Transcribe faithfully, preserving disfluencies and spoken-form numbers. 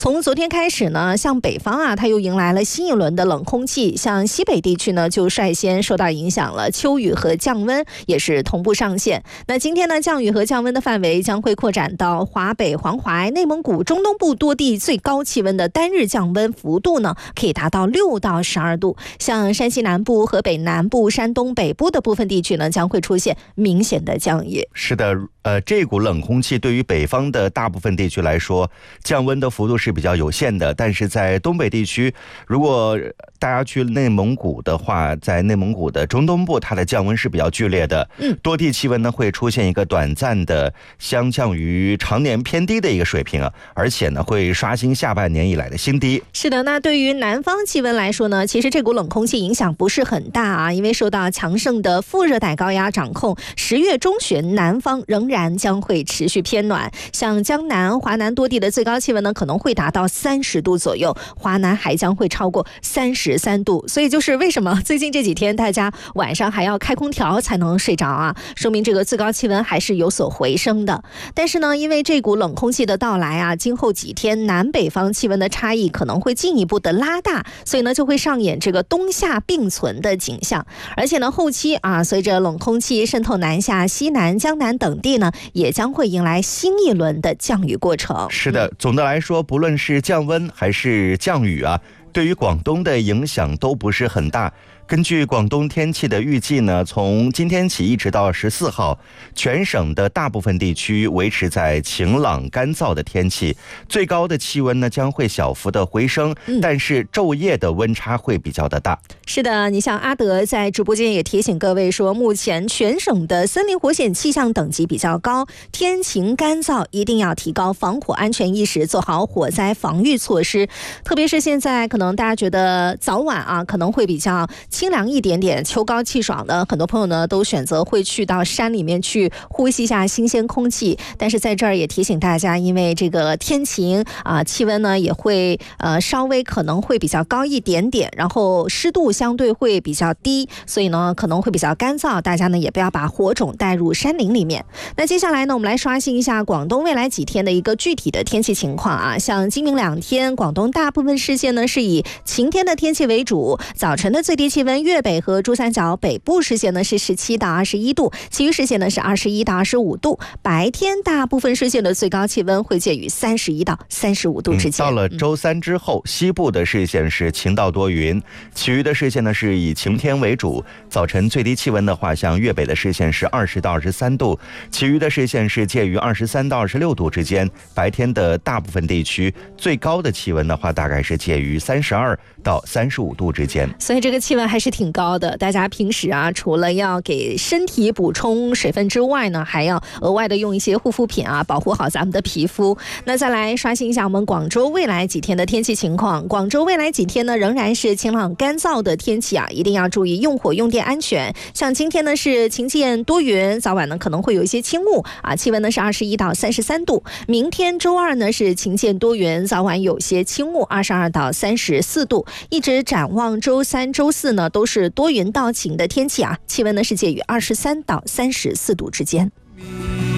从昨天开始呢，像北方啊，它又迎来了新一轮的冷空气，像西北地区呢就率先受到影响了，秋雨和降温也是同步上线。那今天呢，降雨和降温的范围将会扩展到华北、黄淮、内蒙古、中东部多地，最高气温的单日降温幅度呢可以达到六到十二度。像山西南部、河北南部、山东北部的部分地区呢，将会出现明显的降雨。 是的，呃，这股冷空气对于北方的大部分地区来说，降温的幅度是比较有限的，但是在东北地区，如果大家去内蒙古的话，在内蒙古的中东部，它的降温是比较剧烈的，嗯，多地气温呢会出现一个短暂的相较于常年偏低的一个水平啊，而且呢会刷新下半年以来的新低。 是的，那对于南方气温来说呢，其实这股冷空气影响不是很大啊，因为受到强盛的副热带高压掌控，十月中旬南方仍然将会持续偏暖，像江南、华南多地的最高气温呢可能会达到三十度左右，华南还将会超过三十三度，所以就是为什么最近这几天大家晚上还要开空调才能睡着啊，说明这个最高气温还是有所回升的。但是呢，因为这股冷空气的到来啊，今后几天南北方气温的差异可能会进一步的拉大，所以呢就会上演这个冬夏并存的景象。而且呢，后期啊，随着冷空气渗透南下，西南、江南等地呢也将会迎来新一轮的降雨过程。 是的，总的来说，不论是降温还是降雨啊，对于广东的影响都不是很大。根据广东天气的预计呢，从今天起一直到十四号，全省的大部分地区维持在晴朗干燥的天气，最高的气温呢将会小幅的回升，但是昼夜的温差会比较的大。 是的，你像阿德在直播间也提醒各位说，目前全省的森林火险气象等级比较高，天晴干燥，一定要提高防火安全意识，做好火灾防御措施。特别是现在可能大家觉得早晚啊可能会比较清凉一点点，秋高气爽的，很多朋友呢都选择会去到山里面去呼吸一下新鲜空气。但是在这儿也提醒大家，因为这个天晴啊，气温呢也会呃稍微可能会比较高一点点，然后湿度相对会比较低，所以呢可能会比较干燥，大家呢也不要把火种带入山林里面。那接下来呢，我们来刷新一下广东未来几天的一个具体的天气情况啊。像今明两天，广东大部分市县呢是以晴天的天气为主，早晨的最低气温，粤北和珠三角北部市县呢是十七到二十一度，其余市县呢是二十一到二十五度。白天大部分市县的最高气温会介于三十一到三十五度之间。 嗯、到了周三之后，西部的市县是晴到多云，其余的市县呢是以晴天为主。早晨最低气温的话，像粤北的市县是二十到二十三度，其余的市县是介于二十三到二十六度之间。白天的大部分地区最高的气温的话，大概是介于三十二到三十五度之间。 所以这个气温还是挺高的，大家平时啊，除了要给身体补充水分之外呢，还要额外的用一些护肤品啊，保护好咱们的皮肤。那再来刷新一下我们广州未来几天的天气情况。广州未来几天呢，仍然是晴朗干燥的天气啊，一定要注意用火用电安全。像今天呢是晴间多云，早晚呢可能会有一些轻雾啊，气温呢是二十一到三十三度。明天周二呢是晴间多云，早晚有些轻雾，二十二到三十四度。一直展望周三、周四呢都是多云到晴的天气啊，气温呢是介于二十三到三十四度之间。